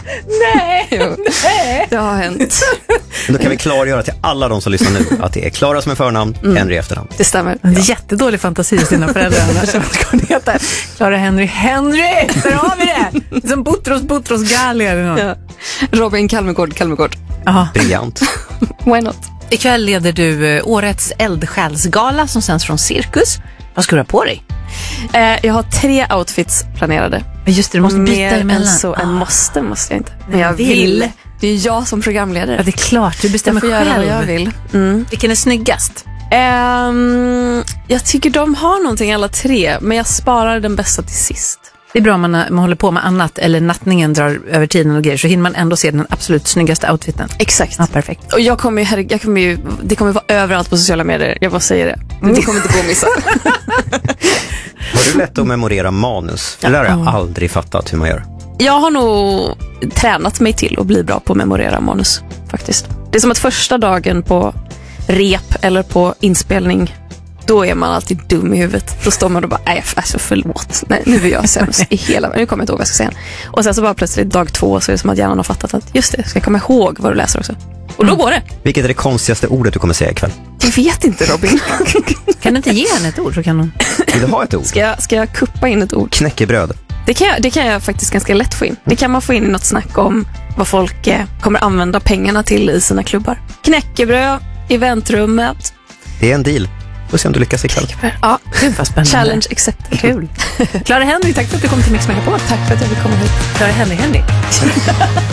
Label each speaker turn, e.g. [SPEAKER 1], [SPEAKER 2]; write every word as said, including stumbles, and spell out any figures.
[SPEAKER 1] Nej, nej.
[SPEAKER 2] Det har hänt.
[SPEAKER 3] Då kan vi klargöra till alla de som lyssnar nu att det är Klara som är förnamn, mm. Henry efternamn.
[SPEAKER 2] Det stämmer.
[SPEAKER 1] Det är jättedålig fantasi hos dina föräldrar annars. Som ska heta Klara Henry. Henry! Där har vi det! Som Butros Butros Gali eller något.
[SPEAKER 2] Ja. Robin Kalmegård Kalmegård.
[SPEAKER 1] Aha.
[SPEAKER 3] Briljant.
[SPEAKER 2] Why not?
[SPEAKER 1] Ikväll leder du årets eldsjälsgala som sänds från Cirkus. Vad ska du ha på dig?
[SPEAKER 2] Eh, jag har tre outfits planerade.
[SPEAKER 1] Just det, du måste byta
[SPEAKER 2] Mer
[SPEAKER 1] emellan.
[SPEAKER 2] än så, en
[SPEAKER 1] Ah.
[SPEAKER 2] måste måste jag inte. Men
[SPEAKER 1] Men
[SPEAKER 2] jag
[SPEAKER 1] vill.
[SPEAKER 2] vill. Det är jag som programledare.
[SPEAKER 1] Ja, det är klart. Du bestämmer
[SPEAKER 2] jag får
[SPEAKER 1] själv.
[SPEAKER 2] göra vad jag vill. Mm.
[SPEAKER 1] Vilken är snyggast?
[SPEAKER 2] Um, jag tycker de har någonting alla tre, men jag sparar den bästa till sist.
[SPEAKER 1] Det är bra om man, man håller på med annat eller nattningen drar över tiden och grejer, så hinner man ändå se den absolut snyggaste outfiten.
[SPEAKER 2] Exakt.
[SPEAKER 1] Ja, perfekt.
[SPEAKER 2] Och jag kommer ju, herre, jag kommer ju, det kommer vara överallt på sociala medier. Jag bara säger det. Det kommer inte gå att missa.
[SPEAKER 3] Har du lätt att memorera manus? Det där har jag aldrig fattat hur man gör.
[SPEAKER 2] Jag har nog tränat mig till att bli bra på att memorera manus, faktiskt. Det är som att första dagen på rep eller på inspelning, då är man alltid dum i huvudet. Då står man och bara, nej, alltså förlåt. Nej, nu är jag sämst i hela världen. Nu kommer jag inte ihåg vad jag ska säga. Och sen så bara plötsligt dag två så är det som att hjärnan har fattat att just det, ska jag komma ihåg vad du läser också. Och då går det.
[SPEAKER 3] Vilket är det konstigaste ordet du kommer säga ikväll?
[SPEAKER 2] Jag vet inte, Robin.
[SPEAKER 1] Kan du inte ge henne ett ord så kan hon...
[SPEAKER 3] Vill du ha ett ord?
[SPEAKER 2] Ska jag, ska jag kuppa in ett ord?
[SPEAKER 3] Knäckebröd.
[SPEAKER 2] Det kan, jag, det kan jag faktiskt ganska lätt få in. Det kan man få in i något snack om vad folk eh, kommer använda pengarna till i sina klubbar. Knäckebröd, eventrummet.
[SPEAKER 3] Det är en deal. Får se om du lyckas ikväll.
[SPEAKER 2] Ja,
[SPEAKER 1] Gud vad spännande.
[SPEAKER 2] challenge accepted.
[SPEAKER 1] Kul. Klara Henry, tack för att du kom till Mix Megapol.
[SPEAKER 2] Tack för att jag fick komma hit.
[SPEAKER 1] Klara Henry, Henry.